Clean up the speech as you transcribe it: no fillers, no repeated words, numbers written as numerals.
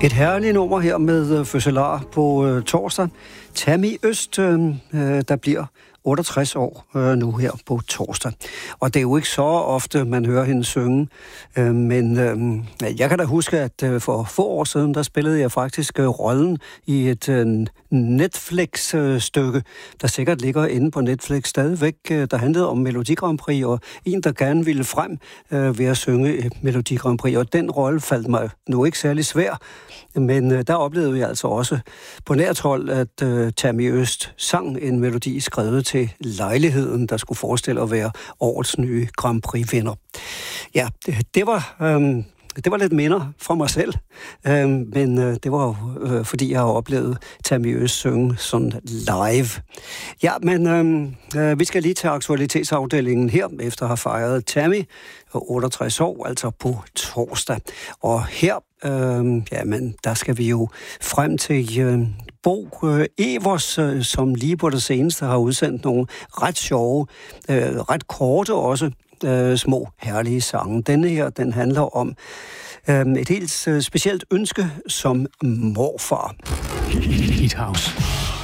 Et herligt nummer her med fødselar på torsdag. Tammy Øst, der bliver 68 år nu her på torsdag. Og det er jo ikke så ofte, man hører hende synge. Men jeg kan da huske, at for få år siden, der spillede jeg faktisk rollen i et Netflix-stykke, der sikkert ligger inde på Netflix stadigvæk, der handlede om Melodi Grand Prix, og en, der gerne ville frem ved at synge Melodi Grand Prix. Og den rolle faldt mig nu ikke særlig svær, men der oplevede jeg altså også på nært hold, at Tammy Øst sang en melodi skrevet til lejligheden, der skulle forestille at være årets nye Grand Prix-vinder. Ja, det var lidt minder fra mig selv, men det var jo, fordi jeg har oplevet Tammy Øst synge sådan live. Ja, men vi skal lige til aktualitetsafdelingen her, efter at have fejret Tammy 68 år, altså på torsdag. Og her, jamen, der skal vi jo frem til Bo Evers, som lige på det seneste har udsendt nogle ret sjove, ret korte også, små herlige sange. Denne her, den handler om et helt specielt ønske som morfar. Hit House.